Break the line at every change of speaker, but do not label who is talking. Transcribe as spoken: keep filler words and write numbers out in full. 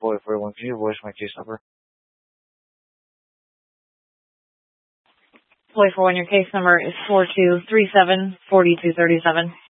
Boy four one, can you voice my case number?
Boy four one, your case number is four two three seven, four two three seven.